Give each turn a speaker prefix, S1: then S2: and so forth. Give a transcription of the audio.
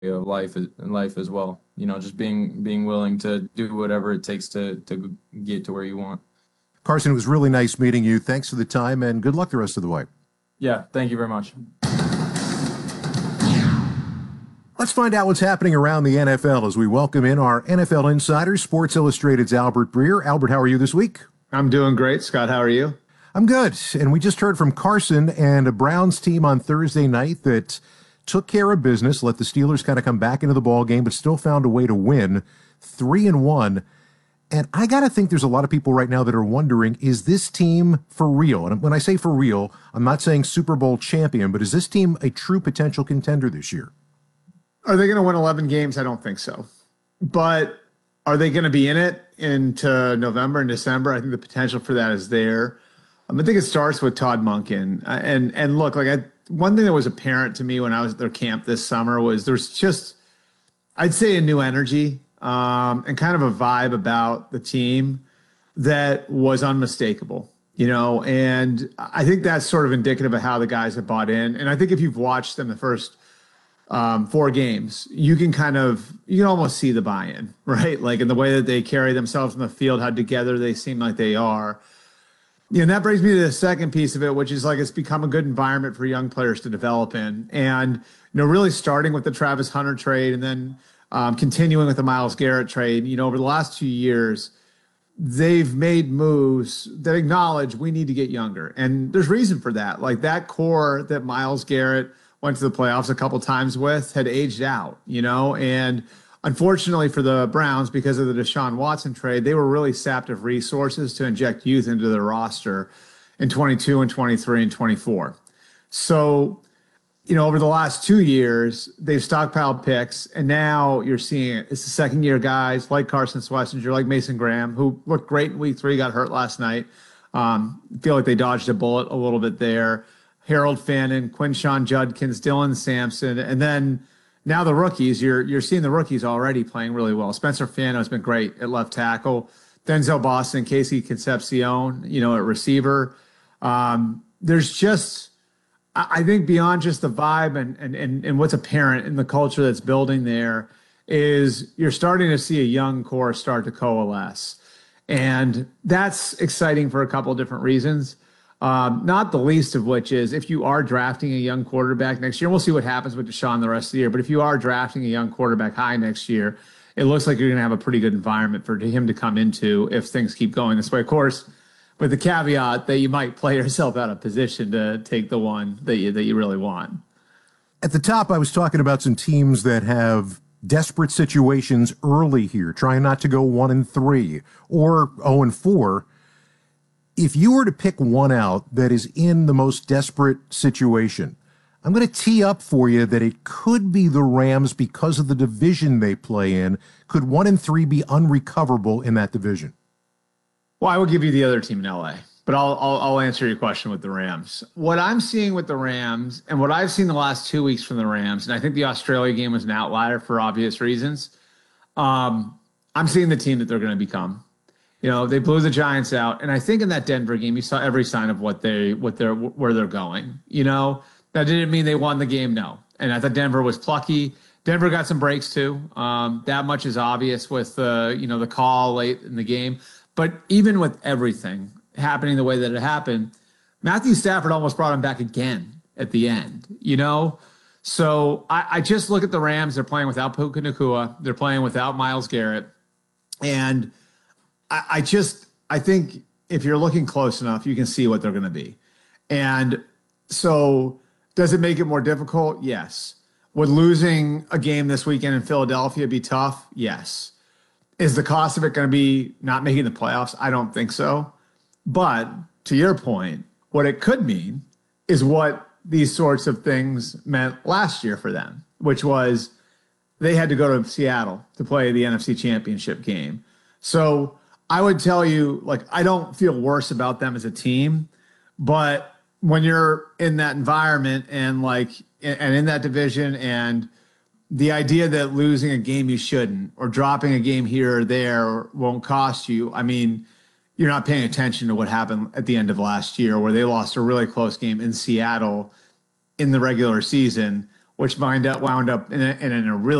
S1: of life as well. Just being willing to do whatever it takes to get to where you want.
S2: Carson, it was really nice meeting you. Thanks for the time and good luck the rest of the way.
S1: Yeah, thank you very much.
S2: Let's find out what's happening around the NFL as we welcome in our NFL insider, Sports Illustrated's Albert Breer. Albert, how are you this week?
S3: I'm doing great. Scott, how are you?
S2: I'm good. And we just heard from Carson and a Browns team on Thursday night that took care of business, let the Steelers kind of come back into the ball game, but still found a way to win 3-1. And I got to think there's a lot of people right now that are wondering, is this team for real? And when I say for real, I'm not saying Super Bowl champion, but is this team a true potential contender this year?
S3: Are they going to win 11 games? I don't think so. But are they going to be in it into November and December? I think the potential for that is there. I think it starts with Todd Monken. And look, one thing that was apparent to me when I was at their camp this summer was there's just, I'd say, a new energy and kind of a vibe about the team that was unmistakable, and I think that's sort of indicative of how the guys have bought in. And I think if you've watched them the first 4 games, you can almost see the buy-in, right? Like in the way that they carry themselves in the field, how together they seem like they are. And that brings me to the second piece of it, which is it's become a good environment for young players to develop in. And, really starting with the Travis Hunter trade and then continuing with the Myles Garrett trade, over the last 2 years, they've made moves that acknowledge we need to get younger. And there's reason for that. Like that core that Myles Garrett went to the playoffs a couple times with had aged out, and unfortunately for the Browns, because of the Deshaun Watson trade, they were really sapped of resources to inject youth into their roster in 22 and 23 and 24. So, over the last 2 years, they've stockpiled picks, and now you're seeing it. It's the second-year guys like Carson Swessinger, like Mason Graham, who looked great in week 3, got hurt last night. Feel like they dodged a bullet a little bit there. Harold Fannin, Quinshawn Judkins, Dylan Sampson, and then now the rookies. You're seeing the rookies already playing really well. Spencer Fano has been great at left tackle. Denzel Boston, Casey Concepcion, at receiver. There's just, I think, beyond just the vibe and what's apparent in the culture that's building there, is you're starting to see a young core start to coalesce. And that's exciting for a couple of different reasons. Not the least of which is if you are drafting a young quarterback next year, we'll see what happens with Deshaun the rest of the year. But if you are drafting a young quarterback high next year, it looks like you're going to have a pretty good environment for him to come into if things keep going this way. Of course, with the caveat that you might play yourself out of position to take the one that you really want.
S2: At the top, I was talking about some teams that have desperate situations early here, trying not to go 1-3 or 0-4. If you were to pick one out that is in the most desperate situation, I'm going to tee up for you that it could be the Rams because of the division they play in. Could 1-3 be unrecoverable in that division?
S3: Well, I will give you the other team in LA, but I'll answer your question with the Rams. What I'm seeing with the Rams and what I've seen the last 2 weeks from the Rams, and I think the Australia game was an outlier for obvious reasons. I'm seeing the team that they're going to become. They blew the Giants out, and I think in that Denver game, you saw every sign of where they're going. That didn't mean they won the game, no. And I thought Denver was plucky. Denver got some breaks too. That much is obvious with the call late in the game. But even with everything happening the way that it happened, Matthew Stafford almost brought him back again at the end. So I just look at the Rams. They're playing without Puka Nacua. They're playing without Myles Garrett, and I think if you're looking close enough, you can see what they're going to be. And so does it make it more difficult? Yes. Would losing a game this weekend in Philadelphia be tough? Yes. Is the cost of it going to be not making the playoffs? I don't think so. But to your point, what it could mean is what these sorts of things meant last year for them, which was they had to go to Seattle to play the NFC Championship game. So I would tell you, I don't feel worse about them as a team, but when you're in that environment and in that division, and the idea that losing a game you shouldn't or dropping a game here or there won't cost you, I mean, you're not paying attention to what happened at the end of last year where they lost a really close game in Seattle in the regular season which wound up in a really